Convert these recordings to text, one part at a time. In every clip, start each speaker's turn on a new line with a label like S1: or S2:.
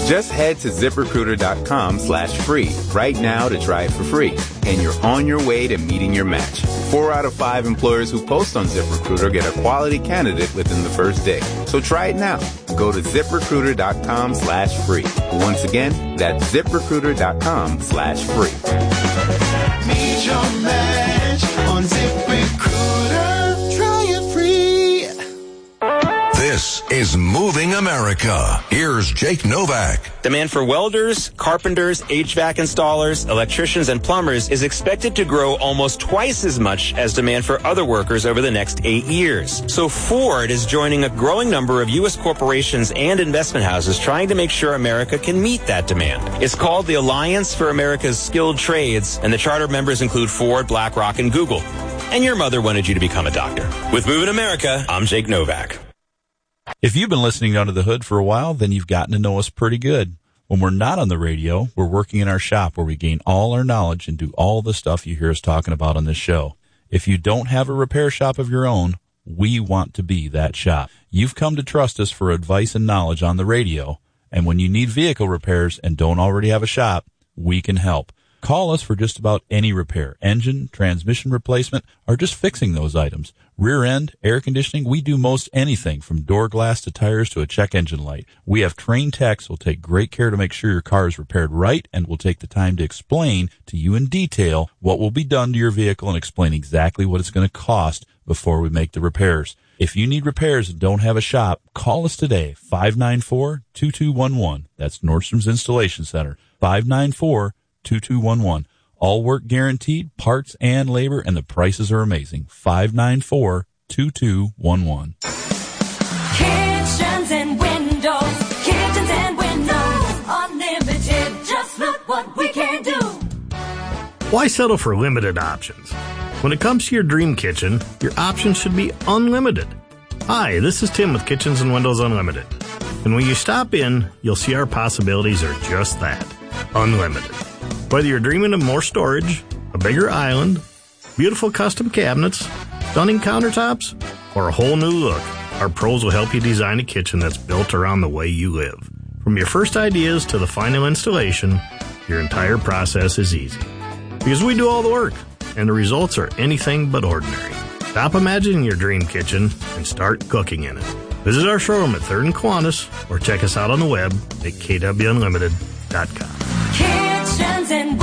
S1: Just head to ZipRecruiter.com/free right now to try it for free. And you're on your way to meeting your match. 4 out of 5 employers who post on ZipRecruiter get a quality candidate within the first day. So try it now. Go to ZipRecruiter.com/free. Once again, that's ZipRecruiter.com/free.
S2: Meet your match on ZipRecruiter. Try it free.
S3: This is Moving America. Here's Jake Novak.
S4: Demand for welders, carpenters, HVAC installers, electricians, and plumbers is expected to grow almost twice as much as demand for other workers over the next 8 years. So Ford is joining a growing number of U.S. corporations and investment houses trying to make sure America can meet that demand. It's called the Alliance for America's Skilled Trades, and the charter members include Ford, BlackRock, and Google. And your mother wanted you to become a doctor. With Moving America, I'm Jake Novak.
S5: If you've been listening to Under the Hood for a while, then you've gotten to know us pretty good. When we're not on the radio, we're working in our shop where we gain all our knowledge and do all the stuff you hear us talking about on this show. If you don't have a repair shop of your own, we want to be that shop. You've come to trust us for advice and knowledge on the radio, and when you need vehicle repairs and don't already have a shop, we can help. Call us for just about any repair, engine, transmission replacement, or just fixing those items. Rear end, air conditioning, we do most anything from door glass to tires to a check engine light. We have trained techs who will take great care to make sure your car is repaired right and will take the time to explain to you in detail what will be done to your vehicle and explain exactly what it's going to cost before we make the repairs. If you need repairs and don't have a shop, call us today, 594-2211. That's Nordstrom's Installation Center, 594-2211. All work guaranteed, parts and labor, and the prices are amazing. 594-2211.
S6: Kitchens and windows, unlimited. Just look what we can do.
S7: Why settle for limited options? When it comes to your dream kitchen, your options should be unlimited. Hi, this is Tim with Kitchens and Windows Unlimited. And when you stop in, you'll see our possibilities are just that, unlimited. Whether you're dreaming of more storage, a bigger island, beautiful custom cabinets, stunning countertops, or a whole new look, our pros will help you design a kitchen that's built around the way you live. From your first ideas to the final installation, your entire process is easy. Because we do all the work, and the results are anything but ordinary. Stop imagining your dream kitchen and start cooking in it. Visit our showroom at 3rd and Kiwanis or check us out on the web at kwunlimited.com.
S6: Kitchens and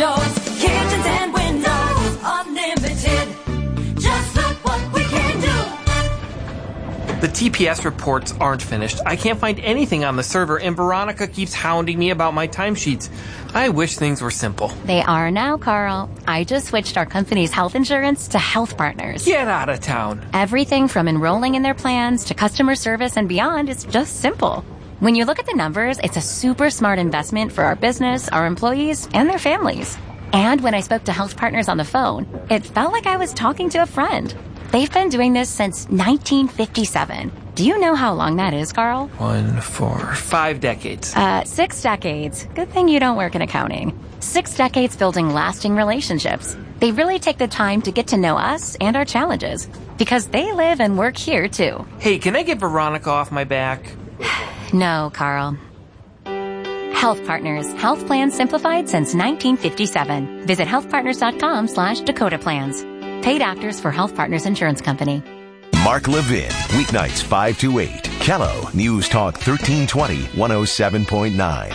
S6: windows, unlimited. Just look what we can do.
S8: The TPS reports aren't finished. I can't find anything on the server, and Veronica keeps hounding me about my timesheets. I wish things were simple.
S9: They are now, Carl. I just switched our company's health insurance to Health Partners.
S8: Get out of town.
S9: Everything from enrolling in their plans to customer service and beyond is just simple. When you look at the numbers, it's a super smart investment for our business, our employees, and their families. And when I spoke to Health Partners on the phone, it felt like I was talking to a friend. They've been doing this since 1957. Do you know how long that is, Carl?
S8: 1, 4, 5 decades.
S9: 6 decades. Good thing you don't work in accounting. 6 decades building lasting relationships. They really take the time to get to know us and our challenges because they live and work here, too.
S8: Hey, can I get Veronica off my back?
S9: No, Carl. Health Partners. Health plans simplified since 1957. Visit healthpartners.com/Dakota Plans. Paid actors for Health Partners Insurance Company.
S3: Mark Levin, weeknights 5 to 8. Kello News Talk 1320, 107.9.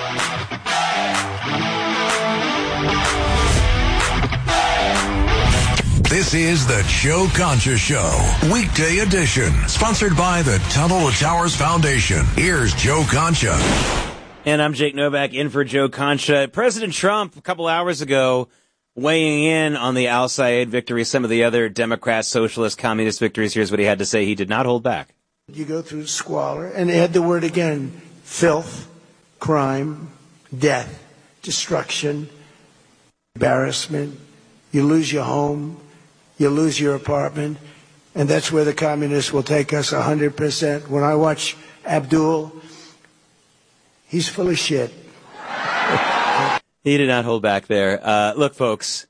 S3: This is the Joe Concha Show, weekday edition, sponsored by the Tunnel to Towers Foundation. Here's Joe Concha.
S4: And I'm Jake Novak in for Joe Concha. President Trump, a couple hours ago, weighing in on the Al Sayed victory, some of the other Democrat, socialist, communist victories. Here's what he had to say. He did not hold back.
S10: You go through squalor and add the word again, filth, crime, death, destruction, embarrassment. You lose your home. You lose your apartment. And that's where the communists will take us 100%. When I watch Abdul, he's full of shit.
S4: He did not hold back there. Look, folks,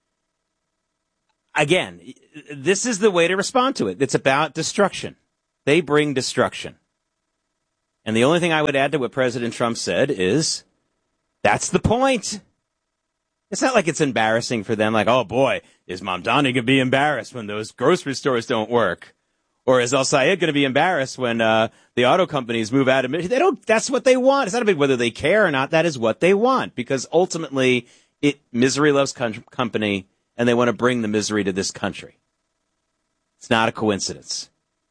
S4: again, this is the way to respond to it. It's about destruction. They bring destruction. And the only thing I would add to what President Trump said is, that's the point. It's not like it's embarrassing for them, like, oh boy, is Mamdani going to be embarrassed when those grocery stores don't work? Or is El Sayed going to be embarrassed when the auto companies move out of it? They don't. That's what they want. It's not a big whether they care or not. That is what they want, because ultimately, misery loves company, and they want to bring the misery to this country. It's not a coincidence.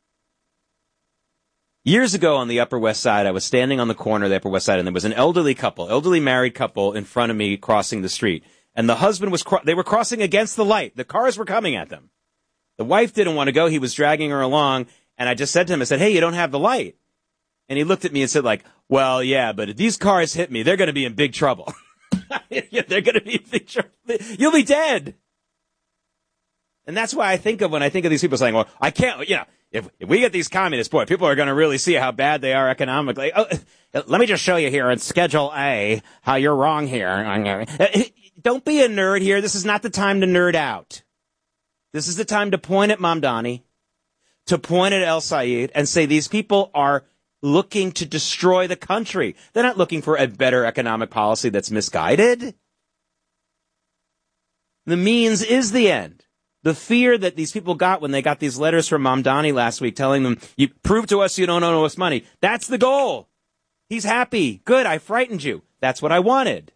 S4: Years ago on the Upper West Side, I was standing on the corner of the Upper West Side, and there was an elderly married couple in front of me crossing the street. And the husband they were crossing against the light. The cars were coming at them. The wife didn't want to go. He was dragging her along. And I just said to him, I said, hey, you don't have the light. And he looked at me and said, like, well, yeah, but if these cars hit me, they're going to be in big trouble. They're going to be in big trouble. You'll be dead. And that's why I think of when I think of these people saying, well, I can't, if we get these communists, boy, people are going to really see how bad they are economically. Oh, let me just show you here on Schedule A how you're wrong here. Don't be a nerd here. This is not the time to nerd out. This is the time to point at Mamdani, to point at El Sayed, and say these people are looking to destroy the country. They're not looking for a better economic policy that's misguided. The means is the end. The fear that these people got when they got these letters from Mamdani last week telling them, you prove to us you don't owe us money. That's the goal. He's happy. Good, I frightened you. That's what I wanted.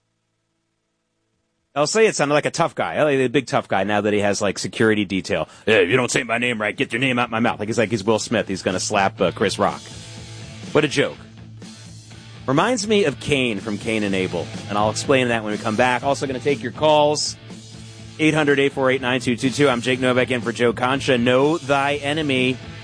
S4: El Sayed sounded like a tough guy, a big tough guy now that he has, like, security detail. Hey, if you don't say my name right, get your name out my mouth. Like he's Will Smith. He's going to slap Chris Rock. What a joke. Reminds me of Cain from Cain and Abel, and I'll explain that when we come back. Also going to take your calls. 800-848-9222. I'm Jake Novak in for Joe Concha. Know thy enemy.